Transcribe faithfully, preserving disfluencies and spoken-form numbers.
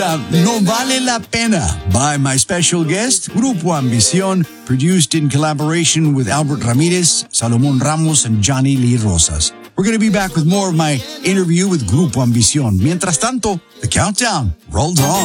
Uh, No Vale La Pena by my special guest, Grupo Ambicion, produced in collaboration with Albert Ramirez, Salomon Ramos, and Johnny Lee Rosas. We're going to be back with more of my interview with Grupo Ambicion. Mientras tanto, the countdown rolls on.